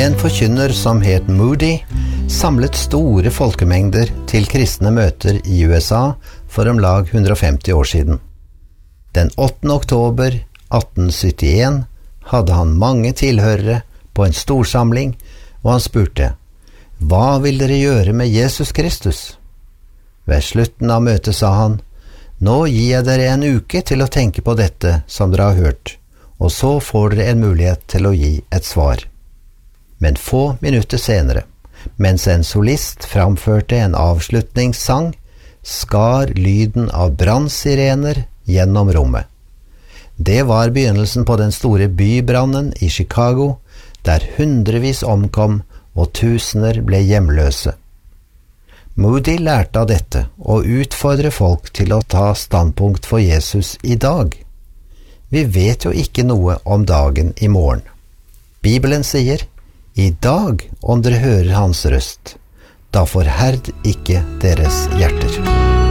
En forkynner som het Moody samlet store folkemengder til kristne møter i USA for om lag 150 år siden. Den 8. oktober 1871 hadde han mange tilhørere på en storsamling, og han spurte: «Hva vil dere gjøre med Jesus Kristus?» Ved slutten av møtet sa han: «Nå gir jeg dere en uke til å tenke på dette som dere har hørt, og så får dere en mulighet til å gi et svar.» Men få minutter senere, mens en solist framførte en avslutningssang, skar lyden av brannsirener gjennom rommet. Det var begynnelsen på den store bybrannen i Chicago, der hundrevis omkom og tusener ble hjemløse. Moody lærte av dette og utfordrer folk til å ta standpunkt for Jesus i dag. Vi vet jo ikke noe om dagen i morgen. Bibelen sier: «I dag, om dere hører hans røst, da forherd ikke deres hjerter.»